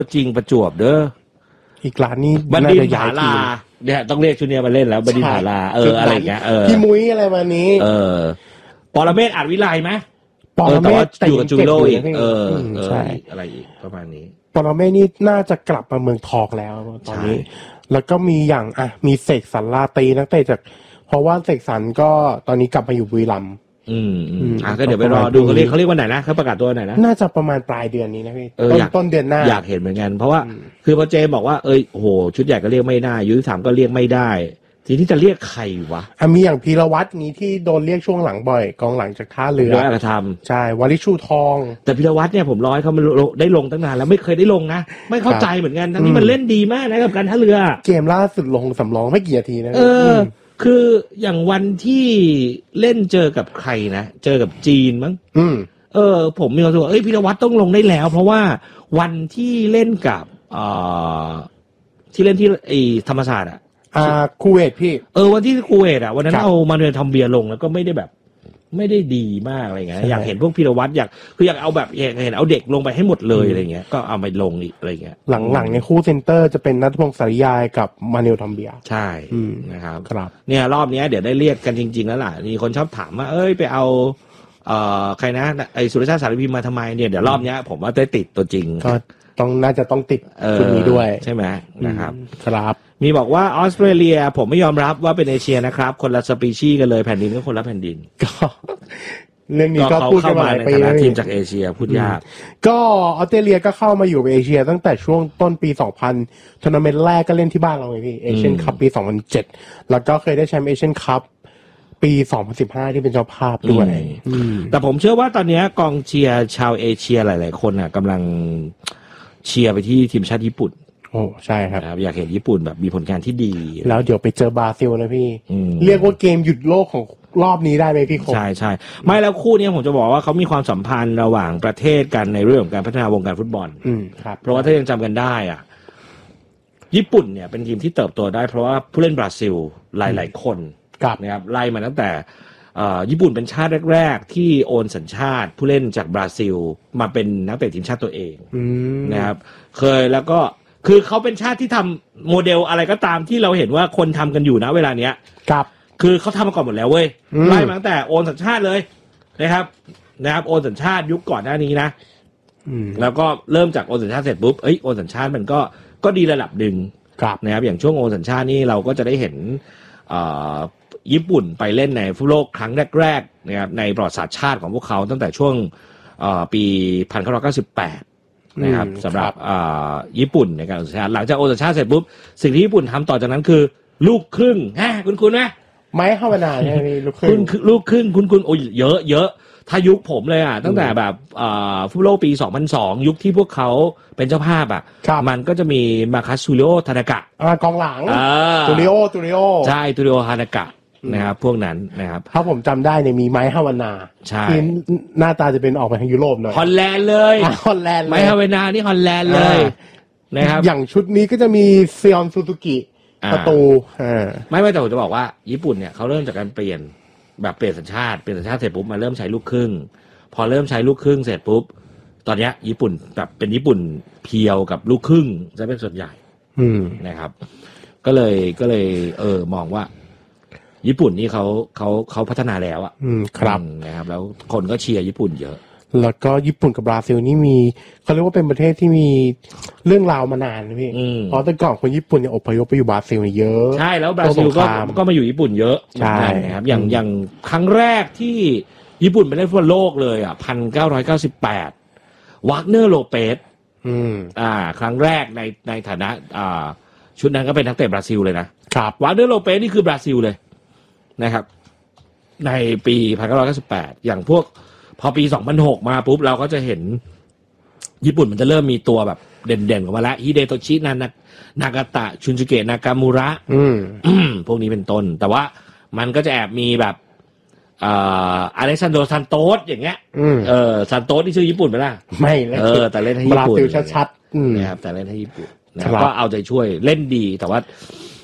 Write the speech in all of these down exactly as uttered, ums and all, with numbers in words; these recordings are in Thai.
จริงประจวบเด้ออีกร้านนี้บัณฑิตผาลาเนี่ยต้องเรียกชุดนี้มาเล่นแล้วบัณฑิตผาลาเอออะไรเงี้ยเออพี่มุ้ยอะไรมานี้เออปรเมศอาจวิไลไหมปรเมศอยู่กับจูโร่อีกเออใช่อะไรอีกประมาณนี้ปรเมศนี่น่าจะกลับมาเมืองทองแล้วตอนนี้แล้วก็มีอย่างอ่ะมีเสกสรรลาตีนักเตะจากเพราะว่าเสกสรรก็ตอนนี้กลับมาอยู่บุรีรัมย์อืมอืมอ่ะก็เดี๋ยวไปรอดูเขาเรียกเขาเรียกวันไหนนะเขาประกาศตัววันไหนนะน่าจะประมาณปลายเดือนนี้นะพี่ต้นต้นเดือนหน้าอยากเห็นเหมือนกันเพราะว่าคือพอเจบอกว่าเอ้ยโหชุดใหญ่ก็เรียกไม่ได้ยุทธสามก็เรียกไม่ได้ทีนี้จะเรียกใครวะอ่ะมีอย่างพีรวัตรนี้ที่โดนเรียกช่วงหลังบ่อยกองหลังจากท่าเรือได้กระทำใช่วลิชูทองแต่พีรวัตรเนี่ยผมร้อยเขามันได้ลงตั้งนานแล้วไม่เคยได้ลงนะไม่เข้าใจเหมือนกันทั้งนี้มันเล่นดีมากนะกับการท่าเรือเกมล่าสุดลงสำรองไม่กี่นาทีนะเออคืออย่างวันที่เล่นเจอกับใครนะเจอกับจีนมั้งอืมเออผมมีความรู้สึกว่าเอ้ยพีรวัตรต้องลงได้แล้วเพราะว่าวันที่เล่นกับเอ่อที่เล่นที่ไอ้ธรรมศาสตร์อ่ะอ่าคูเวตพี่เออวันที่คูเวตอ่ะวันนั้นเอามาเนยทำเบียร์ลงแล้วก็ไม่ได้แบบไม่ได้ดีมากอะไรเงี้ยอยากเห็นพวกพีรวัตรอยากคืออยากเอาแบบอยากเห็นเอาเด็กลงไปให้หมดเลยอะไรเงี้ยก็เอาไปลงอีกอะไรเงี้ยหลังๆในคู่เซนเตอร์จะเป็นณัฐพงศ์สาริยายกับมาเนลทอมเบียใช่นะครับครับเนี่ยรอบนี้เดี๋ยวได้เรียกกันจริงๆแล้วล่ะมีคนชอบถามว่าเอ้ยไปเอาเอ่อใครนะไอ้สุรชาติสารพิมพ์มาทำไมเนี่ยเดี๋ยวรอบนี้ผมว่าได้ติดตัวจริงก็ต้องน่าจะต้องติดชุดนี้ด้วยใช่ไหมนะครับครับมีบอกว่าออสเตรเลียผมไม่ยอมรับว่าเป็นเอเชียนะครับคนละสปีชีส์กันเลยแผ่นดินก็คนละแผ่นดินก็เรื่องนี้ก็พูดกันมาหลายปีแล้วทีมจากเอเชียพูดยากก็ออสเตรเลียก็เข้ามาอยู่ในเอเชียตั้งแต่ช่วงต้นปีสองพันทัวร์นาเมนต์แรกก็เล่นที่บ้านเราเลยพี่เอเชียนคัพปีสองพันเจ็ดแล้วก็เคยได้แชมป์เอเชียนคัพปีสองพันสิบห้าที่เป็นเจ้าภาพด้วยแต่ผมเชื่อว่าตอนนี้กองเชียร์ชาวเอเชียหลายๆคนน่ะกำลังเชียร์ไปที่ทีมชาติญี่ปุ่นโอ้ใช่ครับอยากเห็นญี่ปุ่นแบบมีผลงานที่ดีแล้วเดี๋ยวไปเจอบราซิลนะพี่เรียกว่าเกมหยุดโลกของรอบนี้ได้ไหมพี่คงใช่ใช่ไม่แล้วคู่นี้ผมจะบอกว่าเขามีความสัมพันธ์ระหว่างประเทศกันในเรื่องของการพัฒนาวงการฟุตบอลอืมครับเพราะว่าถ้ายังจำกันได้อ่ะญี่ปุ่นเนี่ยเป็นทีมที่เติบโตได้เพราะว่าผู้เล่นบราซิลหลายๆคนนะครับไล่มาตั้งแต่ญี่ปุ่นเป็นชาติแรกๆที่โอนสัญชาติผู้เล่นจากบราซิลมาเป็นนักเตะทีมชาติตัวเองนะครับเคยแล้วก็คือเขาเป็นชาติที่ทำโมเดลอะไรก็ตามที่เราเห็นว่าคนทำกันอยู่นะเวลาเนี้ยครับคือเขาทำมาก่อนหมดแล้วเว้ยไล่มาตั้งแต่โอนสัญชาติเลยนะครับนะครับโอนสัญชาติยุคก่อนหน้านี้นะแล้วก็เริ่มจากโอนสัญชาติเสร็จปุ๊บเอ้ยโอนสัญชาติมันก็ก็ดีระดับหนึ่งนะครับอย่างช่วงโอนสัญชาตินี่เราก็จะได้เห็นญี่ปุ่นไปเล่นในฟุตบอลโลกครั้งแรกๆนะครับในประวัติศาสตร์ชาติของพวกเขาตั้งแต่ช่วงปีหนึ่งพันเก้าร้อยเก้าสิบแปดนะครับสำหรับญี่ปุ่นในการโอนสัญชาติหลังจากโอนสัญชาติเสร็จปุ๊บสิ่งที่ญี่ปุ่นทำต่อจากนั้นคือลูกครึ่งฮะคุณคุณไหมไม้เข้ามานาใช่ไหมลูกครึ่งลูกครึ่งคุณคุณโอ้ยเยอะเยอะถ้ายุคผมเลยอ่ะตั้งแต่แบบฟุตบอลโลกปีสองพันสองยุคที่พวกเขาเป็นเจ้าภาพอ่ะมันก็จะมีมาคัสซูริโอทานากะกองหลังตูริโอตูริโอใช่ตูริโอทานากะนะครับพวกนั้นนะครับถ้าผมจำได้เนี่ยมีไม้ฮาวานาที่หน้าตาจะเป็นออกไปทางยุโรปหน่อยฮอลแลนด์เลยฮอลแลนด์ไม้ฮาวานานี่ฮอลแลนด์เลยนะครับอย่างชุดนี้ก็จะมีเซียนซูซูกิประตูไม่ไม่แต่ผมจะบอกว่าญี่ปุ่นเนี่ยเขาเริ่มจากการเปลี่ยนแบบเปลี่ยนสัญชาติเปลี่ยนสัญชาติเสร็จปุ๊บมาเริ่มใช้ลูกครึ่งพอเริ่มใช้ลูกครึ่งเสร็จปุ๊บตอนนี้ญี่ปุ่นแบบเป็นญี่ปุ่นเพียวกับลูกครึ่งจะเป็นส่วนใหญ่นะครับก็เลยก็เลยเออมองว่าญี่ปุ่นนี่เขาเขาเขาพัฒนาแล้วอ่ะครับนะครับแล้วคนก็เชียร์ญี่ปุ่นเยอะแล้วก็ญี่ปุ่นกับบราซิลนี่มีเขาเรียกว่าเป็นประเทศที่มีเรื่องราวมานานนะพี่เพราะแต่ก่อนคนญี่ปุ่นเนี่ยอพยพไปอยู่บราซิลเยอะใช่แล้วบราซิลก็ก็มาอยู่ญี่ปุ่นเยอะใช่ครับอย่างอย่างครั้งแรกที่ญี่ปุ่นไปเล่นฟุตบอลโลกเลยอ่ะพันเก้าร้อยเก้าสิบแปดวากเนอร์โลเปสอ่าครั้งแรกในในฐานะอ่าชุดนั้นก็เป็นนักเตะบราซิลเลยนะครับวากเนอร์โลเปสนี่คือบราซิลเลยนะครับในปีพันเก้าร้อยเก้าสิบแปดอย่างพวกพอปีสองพันหกมาปุ๊บเราก็จะเห็นญี่ปุ่นมันจะเริ่มมีตัวแบบเด่นๆออกมาแล้วฮิเดโตชินานากาตะชุนจูเกะนากามูระพวกนี้เป็นต้นแต่ว่ามันก็จะแอบมีแบบอ่าอเล็กซานโดซันโตสอย่างเงี้ยเออซันโตสนี่ชื่อญี่ปุ่นไหมล่ะไม่เลยเออแต่เล่นให้ญี่ปุ่นบราซิลชัดๆนะครับแต่เล่นให้ญี่ปุ่นนะก็เอาใจช่วยเล่นดีแต่ว่า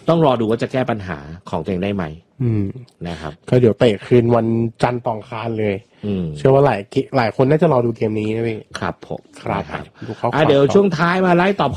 ต้องรอดูว่าจะแก้ปัญหาของตัวเองได้ไหมอืมนะครับก็เดี๋ยวเตะคืนวันจันทร์ตองคารเลยอืมเชื่อว่าหลายหลายคนน่าจะรอดูเกมนี้นะพี่ครับผมครับนะครับดูเขาอ่ะเดี๋ยวช่วงท้ายมาไล่ตอบ